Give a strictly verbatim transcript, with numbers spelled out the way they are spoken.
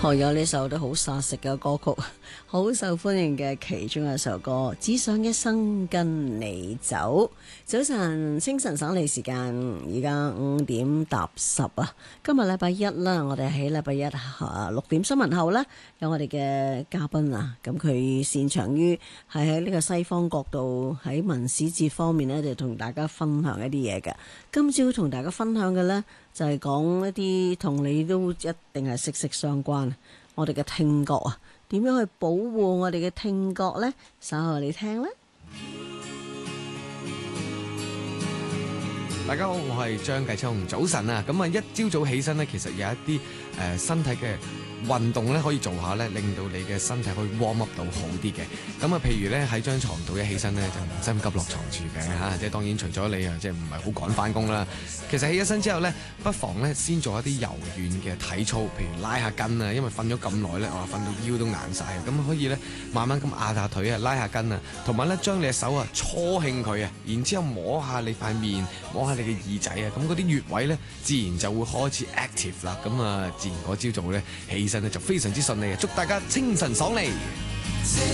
何有呢首都好殺食嘅歌曲，好受歡迎嘅其中一首歌《只想一生跟你走》。早晨，清晨省嚟時間，而家五點踏十啊。今日禮拜一啦，我哋喺禮拜一下六點新聞後呢，有我哋嘅嘉賓啊。咁佢擅長於係喺呢個西方角度喺文史哲方面呢，就同大家分享一啲嘢嘅。今朝同大家分享嘅呢，就係講一啲同你都一定係息息相關，我哋嘅聽覺啊，點樣去保護我哋嘅聽覺呢？稍後你聽啦。 大家好，我係張繼聰，早晨啊！咁啊，一朝早起身呢，其實有一啲誒、呃、身體嘅運動咧可以做下咧，令到你嘅身體可以 warm up 到好啲嘅。咁啊，譬如咧喺張床度一起身咧，就唔使咁急落床住嘅嚇。即係當然除咗你啊，即係唔係好趕翻工啦。其實起咗身之後咧，不妨咧先做一啲柔軟嘅體操，譬如拉下筋啊。因為瞓咗咁耐咧，我瞓到腰都硬晒啊。咁可以咧慢慢咁壓下腿啊，拉下筋啊，同埋咧將你嘅手啊搓興佢啊，然之後摸下你塊面，摸下你嘅耳仔啊。咁嗰啲穴位咧，自然就會開始 active 啦。咁啊，自然嗰朝早咧起身咧就非常之順利啊！祝大家清晨爽利。